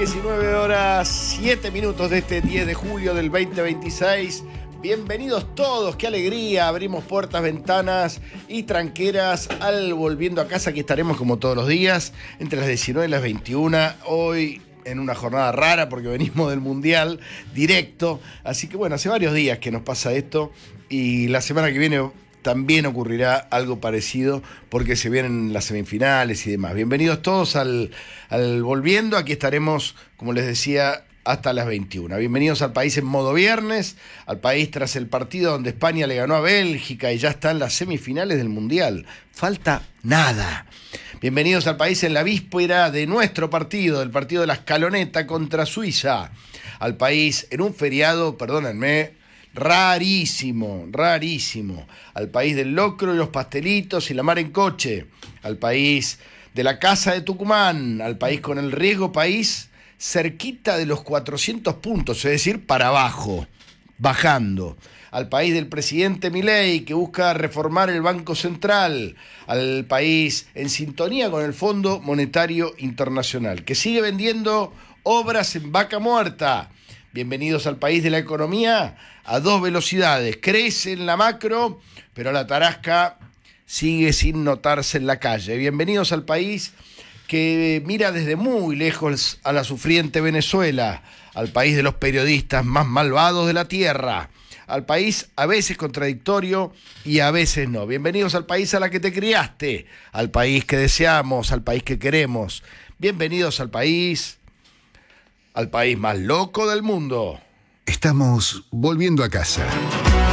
19 horas 7 minutos de este 10 de julio del 2026. Bienvenidos todos, qué alegría. Abrimos puertas, ventanas y tranqueras al Volviendo a Casa. Aquí estaremos como todos los días, entre las 19 y las 21. Hoy en una jornada rara porque venimos del Mundial directo. Así que bueno, hace varios días que nos pasa esto y la semana que viene también ocurrirá algo parecido porque se vienen las semifinales y demás. Bienvenidos todos al Volviendo. Aquí estaremos, como les decía, hasta las 21. Bienvenidos al país en modo viernes, al país tras el partido donde España le ganó a Bélgica y ya están las semifinales del Mundial. Falta nada. Bienvenidos al país en la víspera de nuestro partido, el partido de la Escaloneta contra Suiza. Al país en un feriado, perdónenme, rarísimo. Al país del locro y los pastelitos y la mar en coche. Al país de la casa de Tucumán. Al país con el riesgo país cerquita de los 400 puntos, es decir, para abajo, bajando. Al país del presidente Milei, que busca reformar el Banco Central. Al país en sintonía con el Fondo Monetario Internacional, que sigue vendiendo obras en vaca muerta. Bienvenidos al país de la economía a dos velocidades. Crece en la macro, pero la tarasca sigue sin notarse en la calle. Bienvenidos al país que mira desde muy lejos a la sufriente Venezuela, al país de los periodistas más malvados de la tierra, al país a veces contradictorio y a veces no. Bienvenidos al país a la que te criaste, al país que deseamos, al país que queremos. Bienvenidos al país más loco del mundo. Estamos volviendo a casa.